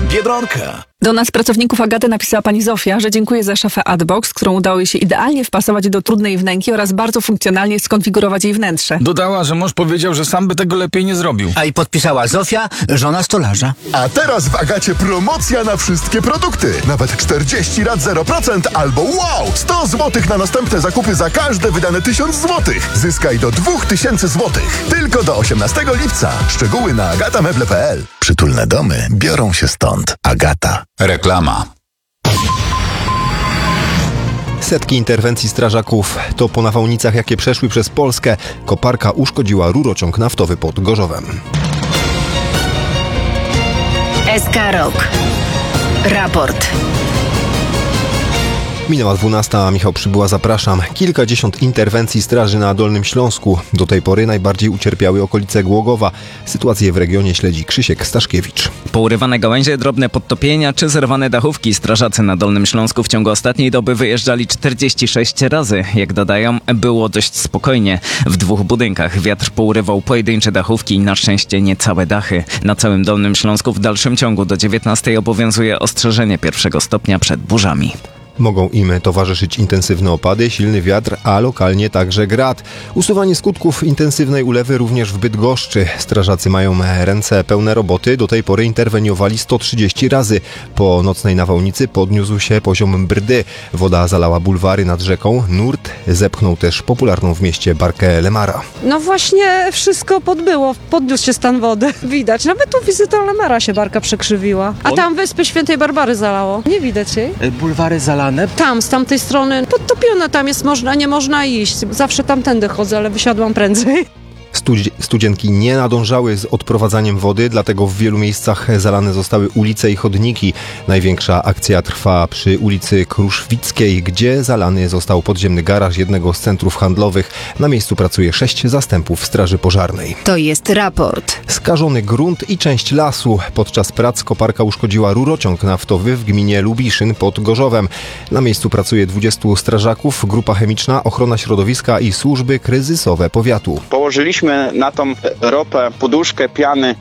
Biedronka. Do nas, pracowników Agaty, napisała pani Zofia, że dziękuję za szafę Adbox, którą udało jej się idealnie wpasować do trudnej wnęki oraz bardzo funkcjonalnie skonfigurować jej wnętrze. Dodała, że mąż powiedział, że sam by tego lepiej nie zrobił. A i podpisała Zofia, żona stolarza. A teraz w Agacie promocja na wszystkie produkty. Nawet 40 lat 0% albo wow! 100 zł na następne zakupy za każde wydane 1000 zł. Zyskaj do 2000 zł. Tylko do 18 lipca. Szczegóły na agatameble.pl. Przytulne domy biorą się stąd. Agata. Reklama. Setki interwencji strażaków to po nawałnicach, jakie przeszły przez Polskę. Koparka uszkodziła rurociąg naftowy pod Gorzowem. SK Rok. Raport. Minęła 12, a Michał Przybyła, zapraszam. Kilkadziesiąt interwencji straży na Dolnym Śląsku. Do tej pory najbardziej ucierpiały okolice Głogowa. Sytuację w regionie śledzi Krzysiek Staszkiewicz. Pourywane gałęzie, drobne podtopienia czy zerwane dachówki. Strażacy na Dolnym Śląsku w ciągu ostatniej doby wyjeżdżali 46 razy. Jak dodają, było dość spokojnie. W 2 budynkach wiatr pourywał pojedyncze dachówki i na szczęście nie całe dachy. Na całym Dolnym Śląsku w dalszym ciągu do 19 obowiązuje ostrzeżenie 1 stopnia przed burzami. Mogą im towarzyszyć intensywne opady, silny wiatr, a lokalnie także grad. Usuwanie skutków intensywnej ulewy również w Bydgoszczy. Strażacy mają ręce pełne roboty. Do tej pory interweniowali 130 razy. Po nocnej nawałnicy podniósł się poziom Brdy. Woda zalała bulwary nad rzeką. Nurt zepchnął też popularną w mieście barkę Lemara. No właśnie wszystko podbyło. Podniósł się stan wody. Widać. Nawet tu wizytą Lemara się barka przekrzywiła. A tam Wyspy Świętej Barbary zalało. Nie widać jej. Bulwary zalane? Tam, z tamtej strony podtopione, tam jest nie można iść. Zawsze tamtędy chodzę, ale wysiadłam prędzej. Studzienki nie nadążały z odprowadzaniem wody, dlatego w wielu miejscach zalane zostały ulice i chodniki. Największa akcja trwa przy ulicy Kruszwickiej, gdzie zalany został podziemny garaż jednego z centrów handlowych. Na miejscu pracuje 6 zastępów straży pożarnej. To jest raport. Skażony grunt i część lasu. Podczas prac koparka uszkodziła rurociąg naftowy w gminie Lubiszyn pod Gorzowem. Na miejscu pracuje 20 strażaków, grupa chemiczna, ochrona środowiska i służby kryzysowe powiatu. Położyliśmy na tą ropę poduszkę piany